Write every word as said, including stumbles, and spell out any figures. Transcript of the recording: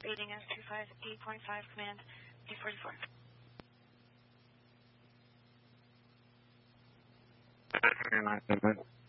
Rating S two five eight point five, command D forty-four. nine seven.